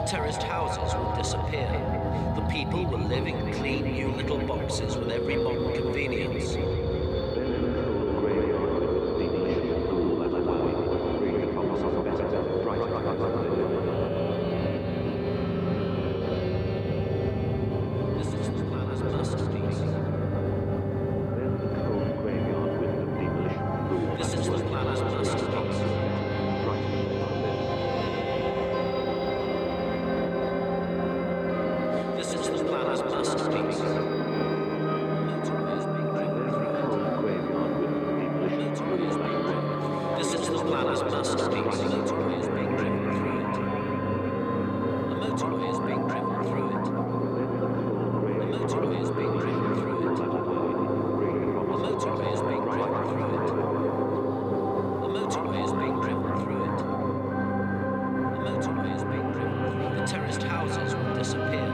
terraced houses will disappear. The people will live in clean new little boxes with every modern convenience. Then the cold graveyard with the initial pool at night, free to promise us better, brighter times to live. This is the planner's masterpiece. Then the cold graveyard with the demolition pool. This is the planner's masterpiece. Brighter times to live. This is the planner's masterpiece. Motorway is being driven through it. Motorway is being driven. This is the planner's masterpiece. Motorway is being driven through it. A motorway is being driven through it. A motorway is being driven through it. A motorway is being driven through it. A motorway is being driven through it. A motorway is being driven through it. The terraced houses will disappear.